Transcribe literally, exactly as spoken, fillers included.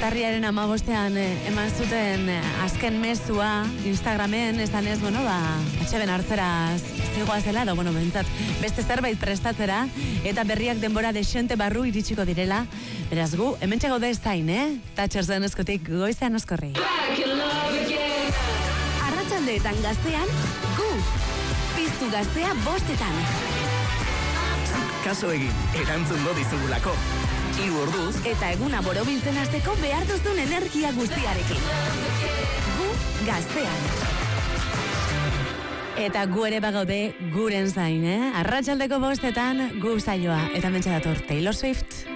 urtarriaren hamabostean eman zuten azken mezua Instagramen, esan ez, bueno, ba, atxeben hartzera zigoazela, edo, bueno, bentsat, beste zerbait prestatzera, eta berriak denbora desente barru iritsiko direla. Beraz gu, hemen txegaude ez zain, eh? Tatxerzen eskotik goizean oskorri. Arratsaldeetan gaztean, gu, piztu gaztea bostetan. Kaso egin, erantzungo dizugulako. Hiru orduz eta eguna borobiltzen hasteko behar duzun energia guztiarekin. Gu gaztean. Eta gu ere bagaude guren zain, eh? Arratsaldeko bostetan gu saioa. Eta mentxe dator Taylor Swift.